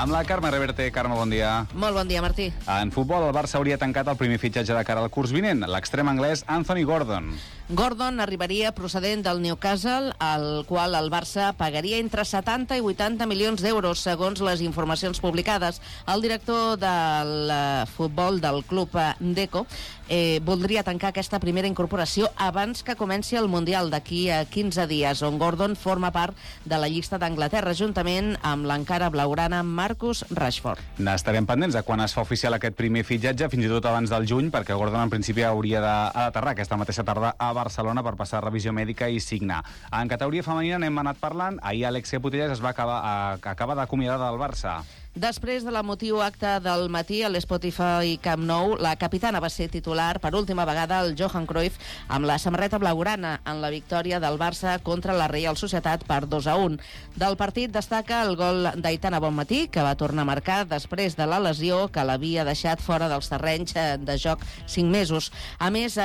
Amb la Carme Reverte. Carme, bon dia. Molt bon dia, Martí. En futbol, el Barça hauria tancat el primer fitxatge de cara al curs vinent, l'extrem anglès Anthony Gordon. Gordon arribaria procedent del Newcastle, al qual el Barça pagaria entre 70 i 80 milions d'euros, segons les informacions publicades. El director del futbol del club Deco voldria tancar aquesta primera incorporació abans que comenci el Mundial d'aquí a 15 dies, on Gordon forma part de la llista d'Anglaterra, juntament amb l'encara blaugrana Marcus Rashford. N'estarem pendents de quan es fa oficial aquest primer fitxatge, fins i tot abans del juny, perquè Gordon en principi hauria d'aterrar aquesta mateixa tarda a Barcelona per passar revisió mèdica i signar. En categoria femenina n'hem anat parlant. Ahir Alexia Putellas acaba d'acomiadar del Barça. Després de l'emotiu acte del matí a l'Spotify Camp Nou, la capitana va ser titular per última vegada el Johan Cruyff amb la samarreta blaugrana en la victòria del Barça contra la Real Societat per 2-1. Del partit destaca el gol d'Aitana Bonmatí, que va tornar a marcar després de la lesió que l'havia deixat fora dels terrenys de joc 5 mesos. A més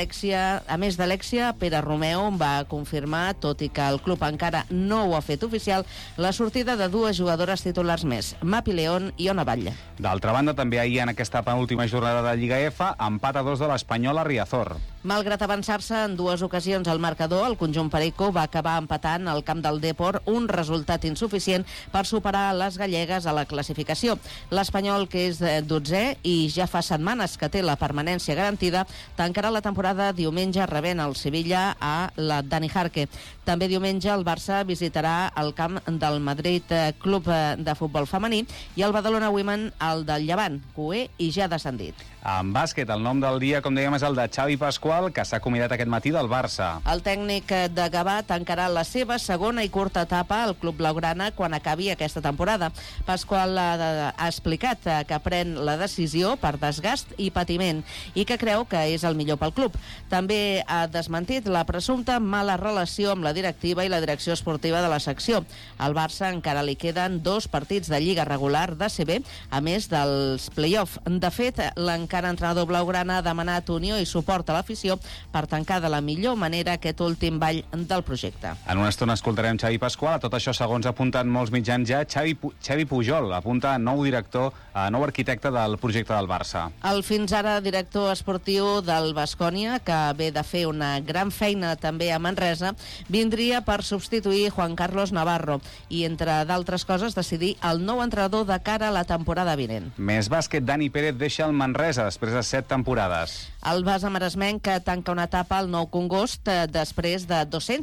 d'Alexia, Pere Romeu va confirmar, tot i que el club encara no ho ha fet oficial, la sortida de dues jugadores titulars més, Mapi León i Ona Batlle. D'altra banda, també ahir en aquesta penúltima jornada de Lliga F, empat a 2 de l'Espanyol a Riazor. Malgrat avançar-se en dues ocasions al marcador, el conjunt perico va acabar empatant al camp del Depor, un resultat insuficient per superar les gallegues a la classificació. L'Espanyol, que és 12è i ja fa setmanes que té la permanència garantida, tancarà la temporada diumenge rebent el Sevilla a la Dani Jarque. També diumenge el Barça visitarà el camp del Madrid Club de Futbol Femení i el Badalona Women al del Llevant, cué i ja descendit. En bàsquet, el nom del dia, com dèiem, és el de Xavi Pascual, que s'ha acomiadat aquest matí del Barça. El tècnic de Gavà tancarà la seva segona i curta etapa al club blaugrana quan acabi aquesta temporada. Pascual ha explicat que pren la decisió per desgast i patiment i que creu que és el millor pel club. També ha desmentit la presumpta mala relació amb la directiva i la direcció esportiva de la secció. Al Barça encara li queden 2 partits de Lliga regular d'ACB, a més dels play-off. De fet, l'encara entrenador blaugrana ha demanat unió i suport a l'afició per tancar de la millor manera aquest últim ball del projecte. En una estona escoltarem Xavi Pascual. A tot això, segons apunten molts mitjans ja, Xavi Pujol apunta nou director, nou arquitecte del projecte del Barça. El fins ara director esportiu del Baskonia, que ve de fer una gran feina també a Manresa, vindria per substituir Juan Carlos Navarro i, entre d'altres coses, decidir el nou entrenador de cara a la temporada vinent. Més bàsquet, Dani Pérez deixa el Manresa després de 7 temporades. El base maresmenc tanca una etapa al Nou Congost després de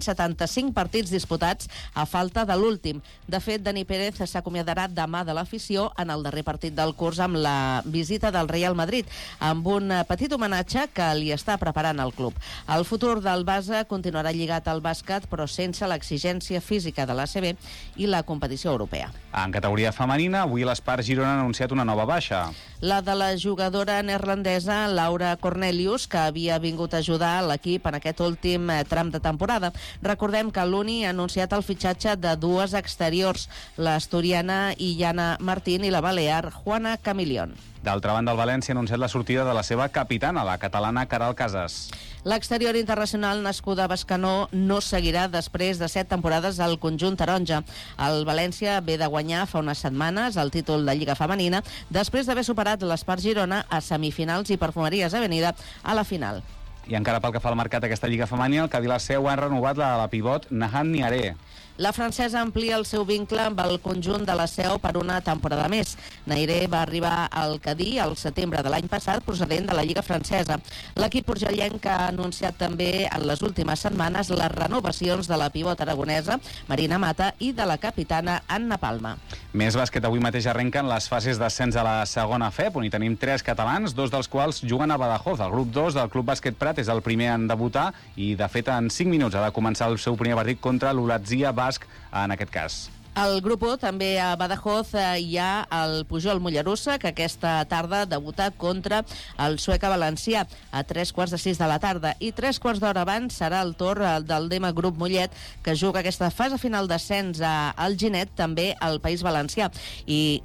275 partits disputats a falta de l'últim. De fet, Dani Pérez s'acomiadarà demà de l'afició en el darrer partit del curs amb la visita del Real Madrid, amb un petit homenatge que li està preparant el club. El futur del base continuarà lligat al bàsquet, però sense l'exigència física de l'ACB i la competició europea. En categoria femenina, avui l'Espart Girona ha anunciat una nova baixa. La de la jugadora neerlandesa Laura Cornelius, que havia vingut a ajudar l'equip en aquest últim tram de temporada. Recordem que l'Uni ha anunciat el fitxatge de dues exteriors, l'asturiana Illana Martín i la balear Juana Camilión. D'altra banda, el València ha anunciat la sortida de la seva capitana, la catalana Caral Casas. L'exterior internacional nascuda a Bescanó no seguirà després de 7 temporades al conjunt taronja. El València ve de guanyar fa unes setmanes el títol de Lliga Femenina després d'haver superat l'Espart Girona a semifinals i Perfumeries Avenida a la final. I encara pel que fa al mercat d'aquesta Lliga Femenina, el Cadí la Seu ha renovat la pivot Nahan Niaré. La francesa amplia el seu vincle amb el conjunt de la Seu per una temporada més. Nairé va arribar al Cadí al setembre de l'any passat procedent de la Lliga francesa. L'equip urgellenc ha anunciat també en les últimes setmanes les renovacions de la pivot aragonesa Marina Mata i de la capitana Anna Palma. Més bàsquet, avui mateix arrenquen les fases d'ascens a la segona FEP, on hi tenim 3 catalans, 2 dels quals juguen a Badajoz. El grup 2 del Club Bàsquet Prat és el primer en debutar i, de fet, en 5 minuts ha de començar el seu primer partit contra l'Ulatzia Basc, en aquest cas. Al grup 1, també a Badajoz, hi ha el Pujol Mollerussa, que aquesta tarda debuta contra el Sueca Valencià a 3:45 de la tarda. I 3 quarts d'hora abans serà el torn del Dema Grup Mollet, que juga aquesta fase final d'ascens al Ginet, també al País Valencià. I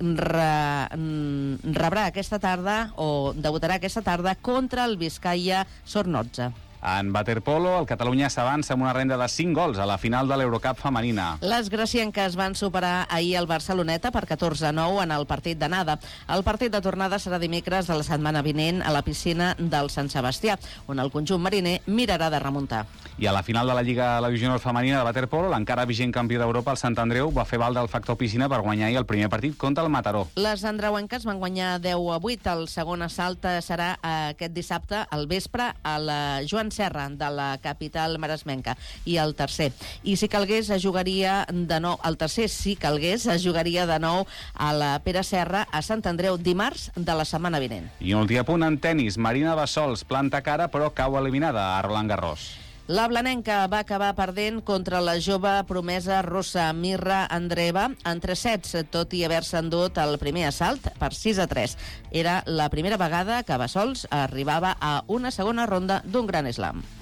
rebrà aquesta tarda, o debutarà aquesta tarda, contra el Vizcaya Sornoza. En waterpolo, el Catalunya s'avança amb una renda de 5 gols a la final de l'Eurocup femenina. Les gracienques van superar ahir el Barceloneta per 14-9 en el partit d'anada. El partit de tornada serà dimecres de la setmana vinent a la piscina del Sant Sebastià, on el conjunt mariner mirarà de remuntar. I a la final de la Lliga Divisional femenina de waterpolo, l'encara vigent campió d'Europa, el Sant Andreu, va fer valdre el factor piscina per guanyar ahir el primer partit contra el Mataró. Les andreuenques van guanyar 10-8. El segon assalt serà aquest dissabte al vespre a la Joan Serra de la capital maresmenca. I el tercer. I si calgués, jugaria de nou. El tercer, si calgués, jugaria de nou a la Pere Serra a Sant Andreu dimarts de la setmana vinent. I un últim punt en tenis. Marina Bassols planta cara però cau eliminada a Roland Garros. La blanenca va acabar perdent contra la jove promesa russa Mirra Andreeva en 3 sets, tot i haver-se endut el primer assalt per 6-3. Era la primera vegada que Bassols arribava a una segona ronda d'un Grand Slam.